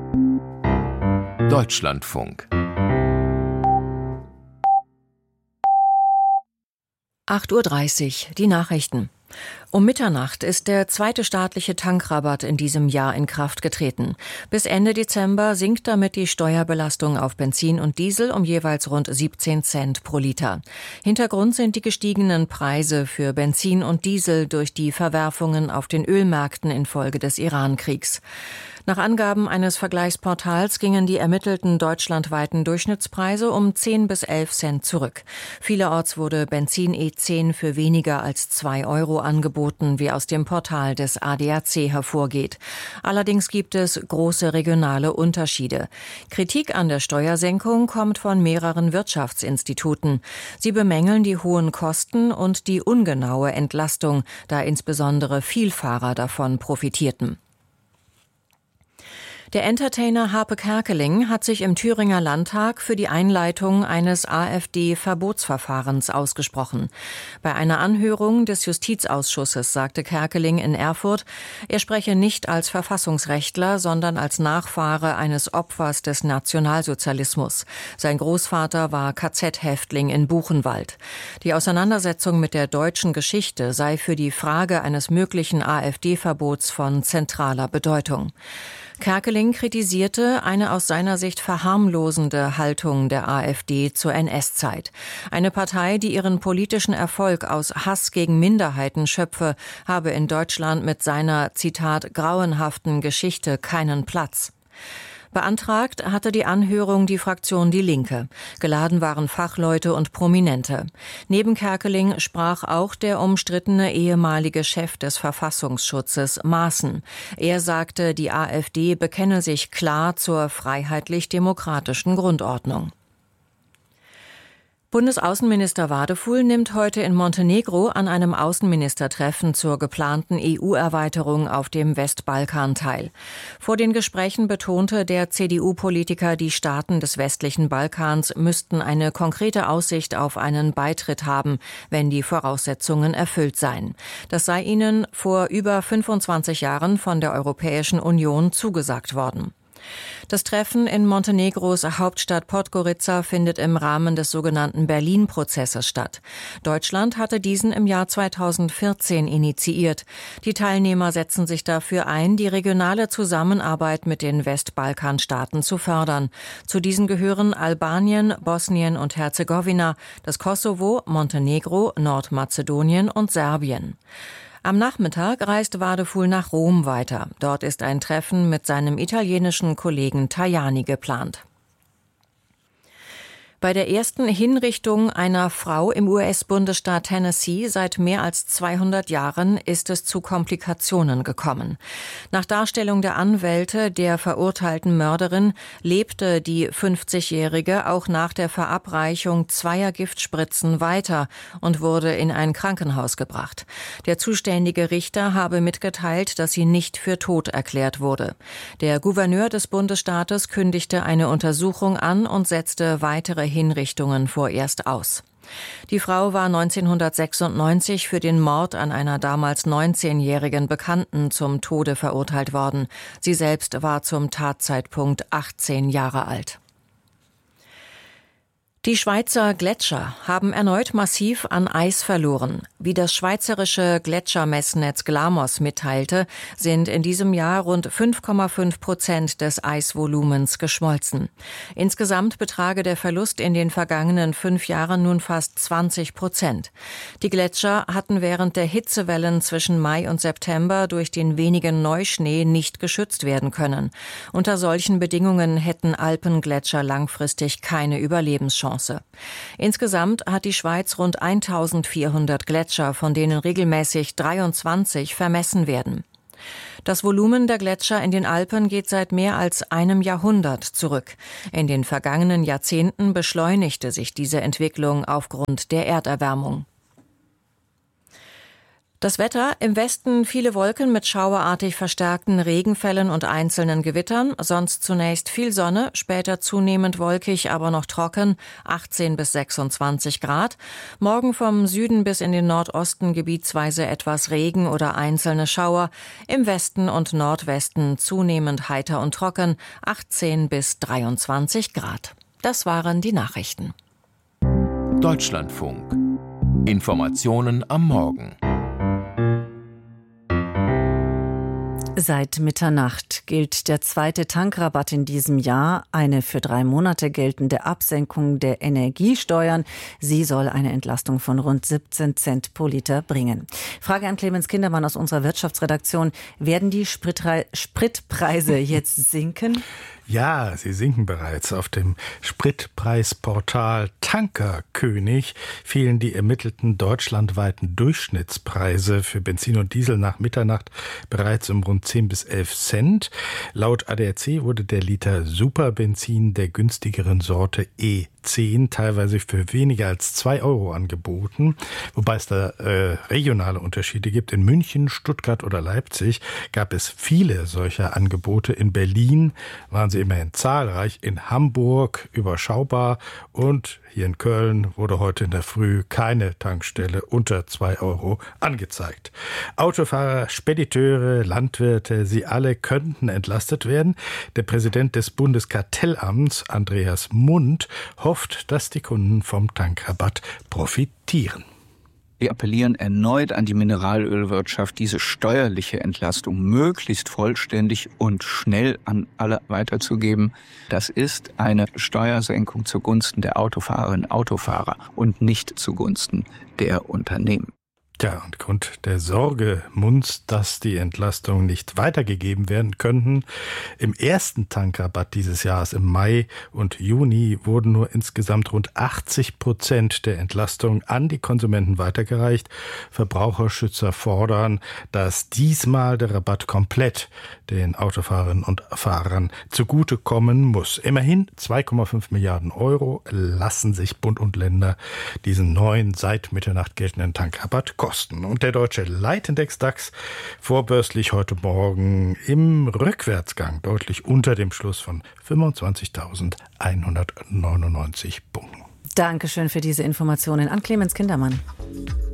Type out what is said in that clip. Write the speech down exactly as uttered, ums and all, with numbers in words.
Deutschlandfunk. acht Uhr dreißig, die Nachrichten. Um Mitternacht ist der zweite staatliche Tankrabatt in diesem Jahr in Kraft getreten. Bis Ende Dezember sinkt damit die Steuerbelastung auf Benzin und Diesel um jeweils rund siebzehn Cent pro Liter. Hintergrund sind die gestiegenen Preise für Benzin und Diesel durch die Verwerfungen auf den Ölmärkten infolge des Iran-Kriegs. Nach Angaben eines Vergleichsportals gingen die ermittelten deutschlandweiten Durchschnittspreise um zehn bis elf Cent zurück. Vielerorts wurde Benzin E zehn für weniger als zwei Euro angeboten, wie aus dem Portal des A D A C hervorgeht. Allerdings gibt es große regionale Unterschiede. Kritik an der Steuersenkung kommt von mehreren Wirtschaftsinstituten. Sie bemängeln die hohen Kosten und die ungenaue Entlastung, da insbesondere Vielfahrer davon profitierten. Der Entertainer Harpe Kerkeling hat sich im Thüringer Landtag für die Einleitung eines AfD-Verbotsverfahrens ausgesprochen. Bei einer Anhörung des Justizausschusses sagte Kerkeling in Erfurt, er spreche nicht als Verfassungsrechtler, sondern als Nachfahre eines Opfers des Nationalsozialismus. Sein Großvater war K Z-Häftling in Buchenwald. Die Auseinandersetzung mit der deutschen Geschichte sei für die Frage eines möglichen AfD-Verbots von zentraler Bedeutung. Kerkeling kritisierte eine aus seiner Sicht verharmlosende Haltung der AfD zur N S-Zeit. Eine Partei, die ihren politischen Erfolg aus Hass gegen Minderheiten schöpfe, habe in Deutschland mit seiner, Zitat, grauenhaften Geschichte keinen Platz. Beantragt hatte die Anhörung die Fraktion Die Linke. Geladen waren Fachleute und Prominente. Neben Kerkeling sprach auch der umstrittene ehemalige Chef des Verfassungsschutzes Maaßen. Er sagte, die AfD bekenne sich klar zur freiheitlich-demokratischen Grundordnung. Bundesaußenminister Wadefuhl nimmt heute in Montenegro an einem Außenministertreffen zur geplanten E U-Erweiterung auf dem Westbalkan teil. Vor den Gesprächen betonte der C D U-Politiker, die Staaten des westlichen Balkans müssten eine konkrete Aussicht auf einen Beitritt haben, wenn die Voraussetzungen erfüllt seien. Das sei ihnen vor über fünfundzwanzig Jahren von der Europäischen Union zugesagt worden. Das Treffen in Montenegros Hauptstadt Podgorica findet im Rahmen des sogenannten Berlin-Prozesses statt. Deutschland hatte diesen im Jahr zweitausendvierzehn initiiert. Die Teilnehmer setzen sich dafür ein, die regionale Zusammenarbeit mit den Westbalkanstaaten zu fördern. Zu diesen gehören Albanien, Bosnien und Herzegowina, das Kosovo, Montenegro, Nordmazedonien und Serbien. Am Nachmittag reist Wadefuhl nach Rom weiter. Dort ist ein Treffen mit seinem italienischen Kollegen Tajani geplant. Bei der ersten Hinrichtung einer Frau im U S-Bundesstaat Tennessee seit mehr als zweihundert Jahren ist es zu Komplikationen gekommen. Nach Darstellung der Anwälte der verurteilten Mörderin lebte die fünfzigjährige auch nach der Verabreichung zweier Giftspritzen weiter und wurde in ein Krankenhaus gebracht. Der zuständige Richter habe mitgeteilt, dass sie nicht für tot erklärt wurde. Der Gouverneur des Bundesstaates kündigte eine Untersuchung an und setzte weitere Hinrichtungen vorerst aus. Die Frau war neunzehnhundertsechsundneunzig für den Mord an einer damals neunzehnjährigen Bekannten zum Tode verurteilt worden. Sie selbst war zum Tatzeitpunkt achtzehn Jahre alt. Die Schweizer Gletscher haben erneut massiv an Eis verloren. Wie das schweizerische Gletschermessnetz Glamos mitteilte, sind in diesem Jahr rund fünf Komma fünf Prozent des Eisvolumens geschmolzen. Insgesamt betrage der Verlust in den vergangenen fünf Jahren nun fast zwanzig Prozent. Die Gletscher hatten während der Hitzewellen zwischen Mai und September durch den wenigen Neuschnee nicht geschützt werden können. Unter solchen Bedingungen hätten Alpengletscher langfristig keine Überlebenschance. Insgesamt hat die Schweiz rund eintausendvierhundert Gletscher, von denen regelmäßig dreiundzwanzig vermessen werden. Das Volumen der Gletscher in den Alpen geht seit mehr als einem Jahrhundert zurück. In den vergangenen Jahrzehnten beschleunigte sich diese Entwicklung aufgrund der Erderwärmung. Das Wetter: im Westen viele Wolken mit schauerartig verstärkten Regenfällen und einzelnen Gewittern, sonst zunächst viel Sonne, später zunehmend wolkig, aber noch trocken, achtzehn bis sechsundzwanzig Grad. Morgen vom Süden bis in den Nordosten gebietsweise etwas Regen oder einzelne Schauer, im Westen und Nordwesten zunehmend heiter und trocken, achtzehn bis dreiundzwanzig Grad. Das waren die Nachrichten. Deutschlandfunk. Informationen am Morgen. Seit Mitternacht gilt der zweite Tankrabatt in diesem Jahr, eine für drei Monate geltende Absenkung der Energiesteuern. Sie soll eine Entlastung von rund siebzehn Cent pro Liter bringen. Frage an Clemens Kindermann aus unserer Wirtschaftsredaktion. Werden die Spritrei- Spritpreise jetzt sinken? Ja, sie sinken bereits. Auf dem Spritpreisportal Tankerkönig fielen die ermittelten deutschlandweiten Durchschnittspreise für Benzin und Diesel nach Mitternacht bereits um rund zehn bis elf Cent. Laut A D A C wurde der Liter Superbenzin der günstigeren Sorte E zehn teilweise für weniger als zwei Euro angeboten, wobei es da äh, regionale Unterschiede gibt. In München, Stuttgart oder Leipzig gab es viele solcher Angebote. In Berlin waren sie immerhin zahlreich, in Hamburg überschaubar und hier in Köln wurde heute in der Früh keine Tankstelle unter zwei Euro angezeigt. Autofahrer, Spediteure, Landwirte, sie alle könnten entlastet werden. Der Präsident des Bundeskartellamts, Andreas Mund, hofft, dass die Kunden vom Tankrabatt profitieren. Wir appellieren erneut an die Mineralölwirtschaft, diese steuerliche Entlastung möglichst vollständig und schnell an alle weiterzugeben. Das ist eine Steuersenkung zugunsten der Autofahrerinnen und Autofahrer und nicht zugunsten der Unternehmen. Ja, und Grund der Sorge Munds, dass die Entlastungen nicht weitergegeben werden könnten. Im ersten Tankrabatt dieses Jahres im Mai und Juni wurden nur insgesamt rund achtzig Prozent der Entlastung an die Konsumenten weitergereicht. Verbraucherschützer fordern, dass diesmal der Rabatt komplett den Autofahrerinnen und Fahrern zugutekommen muss. Immerhin zwei Komma fünf Milliarden Euro lassen sich Bund und Länder diesen neuen, seit Mitternacht geltenden Tankrabatt kosten. Und der deutsche Leitindex DAX vorbörslich heute Morgen im Rückwärtsgang, deutlich unter dem Schluss von fünfundzwanzigtausendeinhundertneunundneunzig Punkten. Dankeschön für diese Informationen an Clemens Kindermann.